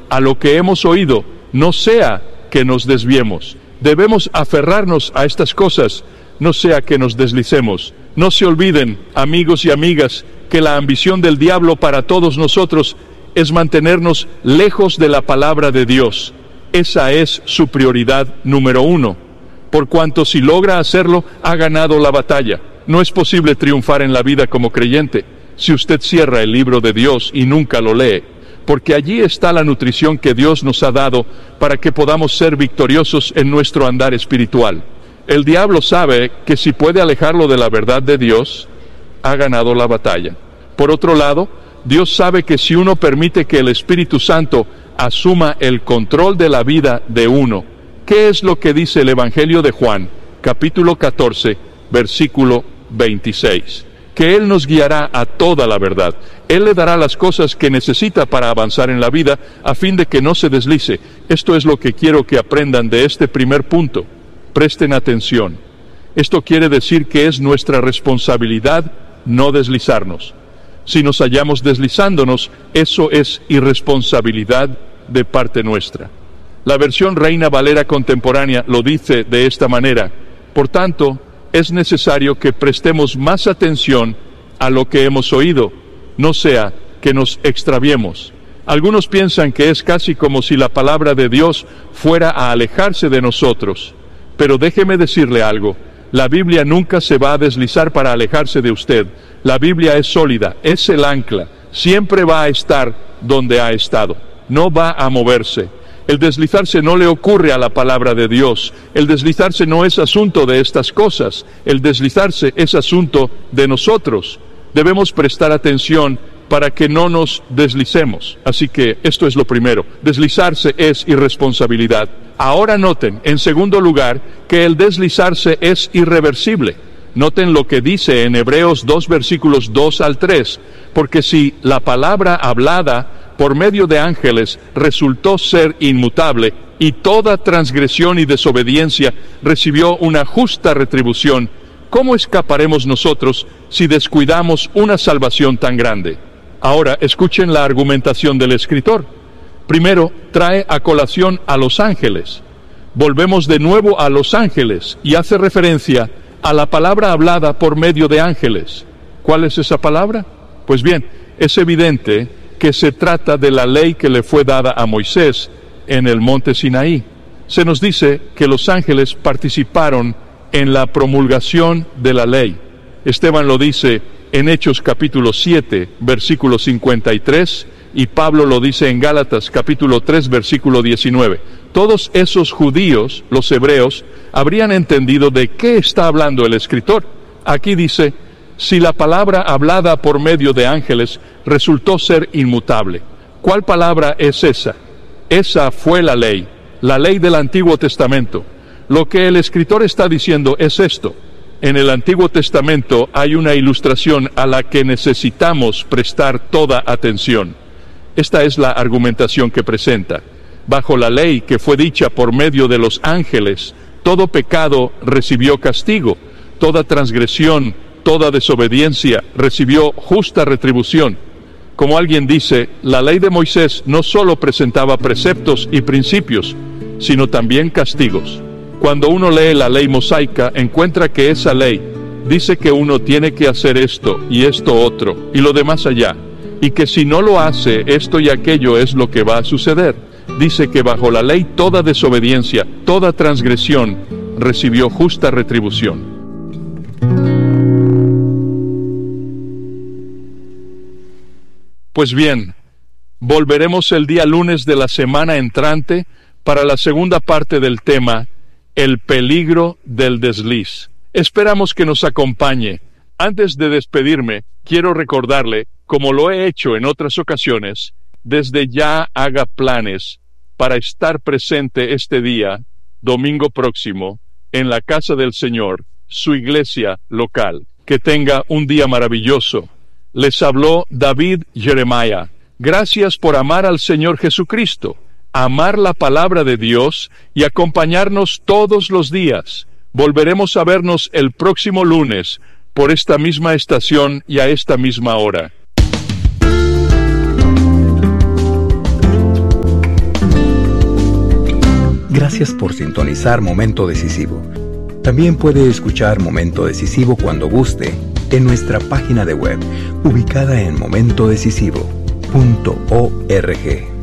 a lo que hemos oído, no sea que nos desviemos. Debemos aferrarnos a estas cosas, no sea que nos deslicemos. No se olviden, amigos y amigas, que la ambición del diablo para todos nosotros es mantenernos lejos de la palabra de Dios. Esa es su prioridad número 1. Por cuanto si logra hacerlo, ha ganado la batalla. No es posible triunfar en la vida como creyente si usted cierra el libro de Dios y nunca lo lee, porque allí está la nutrición que Dios nos ha dado para que podamos ser victoriosos en nuestro andar espiritual. El diablo sabe que si puede alejarlo de la verdad de Dios, ha ganado la batalla. Por otro lado, Dios sabe que si uno permite que el Espíritu Santo asuma el control de la vida de uno, ¿qué es lo que dice el Evangelio de Juan, capítulo 14, versículo 26? Que Él nos guiará a toda la verdad. Él le dará las cosas que necesita para avanzar en la vida, a fin de que no se deslice. Esto es lo que quiero que aprendan de este primer punto. Presten atención. Esto quiere decir que es nuestra responsabilidad no deslizarnos. Si nos hallamos deslizándonos, eso es irresponsabilidad de parte nuestra. La versión Reina Valera contemporánea lo dice de esta manera: por tanto, es necesario que prestemos más atención a lo que hemos oído, no sea que nos extraviemos. Algunos piensan que es casi como si la palabra de Dios fuera a alejarse de nosotros. Pero déjeme decirle algo, la Biblia nunca se va a deslizar para alejarse de usted. La Biblia es sólida, es el ancla, siempre va a estar donde ha estado, no va a moverse. El deslizarse no le ocurre a la palabra de Dios. El deslizarse no es asunto de estas cosas. El deslizarse es asunto de nosotros. Debemos prestar atención para que no nos deslicemos. Así que esto es lo primero. Deslizarse es irresponsabilidad. Ahora noten, en segundo lugar, que el deslizarse es irreversible. Noten lo que dice en Hebreos 2, versículos 2 al 3. Porque si la palabra hablada por medio de ángeles resultó ser inmutable, y toda transgresión y desobediencia recibió una justa retribución, ¿cómo escaparemos nosotros si descuidamos una salvación tan grande? Ahora, escuchen la argumentación del escritor. Primero, trae a colación a los ángeles. Volvemos de nuevo a los ángeles, y hace referencia a la palabra hablada por medio de ángeles. ¿Cuál es esa palabra? Pues bien, es evidente que se trata de la ley que le fue dada a Moisés en el monte Sinaí. Se nos dice que los ángeles participaron en la promulgación de la ley. Esteban lo dice en Hechos capítulo 7, versículo 53, y Pablo lo dice en Gálatas capítulo 3, versículo 19. Todos esos judíos, los hebreos, habrían entendido de qué está hablando el escritor. Aquí dice: si la palabra hablada por medio de ángeles resultó ser inmutable. ¿Cuál palabra es esa? Esa fue la ley del Antiguo Testamento. Lo que el escritor está diciendo es esto: en el Antiguo Testamento hay una ilustración a la que necesitamos prestar toda atención. Esta es la argumentación que presenta. Bajo la ley que fue dicha por medio de los ángeles, todo pecado recibió castigo, toda transgresión, toda desobediencia recibió justa retribución. Como alguien dice, la ley de Moisés no solo presentaba preceptos y principios, sino también castigos. Cuando uno lee la ley mosaica, encuentra que esa ley dice que uno tiene que hacer esto y esto otro, y lo demás allá, y que si no lo hace, esto y aquello es lo que va a suceder. Dice que bajo la ley toda desobediencia, toda transgresión recibió justa retribución. Pues bien, volveremos el día lunes de la semana entrante para la segunda parte del tema, el peligro del desliz. Esperamos que nos acompañe. Antes de despedirme, quiero recordarle, como lo he hecho en otras ocasiones, desde ya haga planes para estar presente este día, domingo próximo, en la casa del Señor, su iglesia local. Que tenga un día maravilloso. Les habló David Jeremiah. Gracias por amar al Señor Jesucristo, amar la palabra de Dios y acompañarnos todos los días. Volveremos a vernos el próximo lunes por esta misma estación y a esta misma hora. Gracias por sintonizar Momento Decisivo. También puede escuchar Momento Decisivo cuando guste en nuestra página de web, ubicada en momentodecisivo.org.